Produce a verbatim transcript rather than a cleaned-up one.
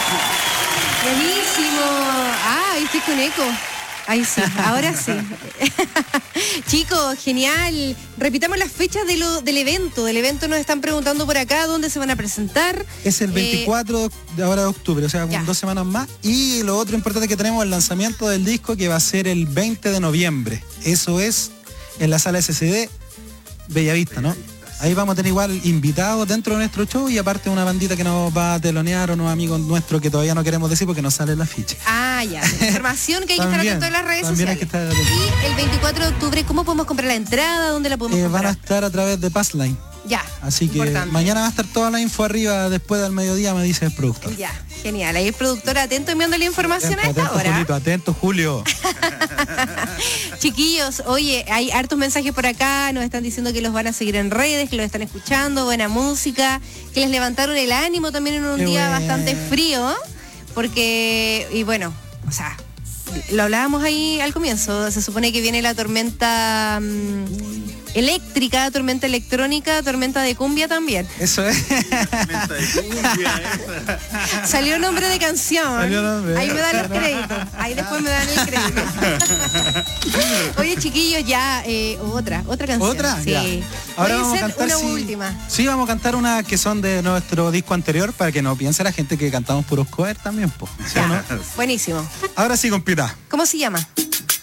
Buenísimo. Ah, ahí estoy con eco. Ahí sí, ahora sí. Chicos, genial. Repitamos las fechas de lo, del evento. Del evento nos están preguntando por acá dónde se van a presentar. Es el veinticuatro eh, de ahora de octubre, o sea, ya. dos semanas más. Y lo otro importante que tenemos, el lanzamiento del disco, que va a ser el veinte de noviembre. Eso es en la sala S C D Bellavista, ¿no? Ahí vamos a tener igual invitados dentro de nuestro show y aparte una bandita que nos va a telonear, unos amigos nuestros que todavía no queremos decir porque no sale en la ficha. Ah, ya. Información que hay que estar atento en las redes sociales. Hay que estar y el veinticuatro de octubre, ¿cómo podemos comprar la entrada? ¿Dónde la podemos eh, comprar? Van a estar a través de Passline. Ya. Así que importante. Mañana va a estar toda la info arriba después del mediodía, me dice el productor. Ya, genial. Ahí el productor atento enviándole información atento, a esta hora. Julito, atento, Julio. Chiquillos, oye, hay hartos mensajes por acá, nos están diciendo que los van a seguir en redes, que los están escuchando, buena música, que les levantaron el ánimo también en un Qué día bueno. bastante frío, porque, y bueno, o sea, lo hablábamos ahí al comienzo, se supone que viene la tormenta mmm, eléctrica, tormenta electrónica, tormenta de cumbia también. Eso es. Tormenta de cumbia, esa. Salió nombre de canción. Salió nombre. Ahí me dan los créditos. Ahí después me dan el crédito. Oye, chiquillos, ya eh, otra, otra canción. ¿Otra? Sí. Ya. Ahora Puede vamos a ser cantar una sí, última. Sí, vamos a cantar una que son de nuestro disco anterior para que no piense la gente que cantamos puros covers también, po. ¿Sí o no? Buenísimo. Ahora sí, compita. ¿Cómo se llama?